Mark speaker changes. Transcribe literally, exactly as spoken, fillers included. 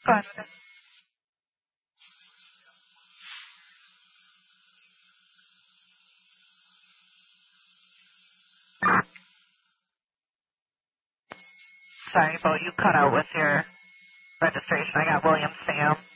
Speaker 1: Fine with it. Sorry, Bo, you cut out with your registration. I got William Sam.